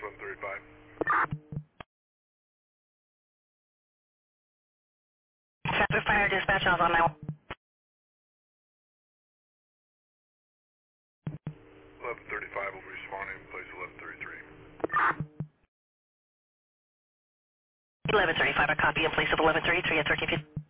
1135. Traffic Fire Dispatch, I was on my 1135 will be responding in place 1133. 1135, a copy in place of 1133 at Turkey 50.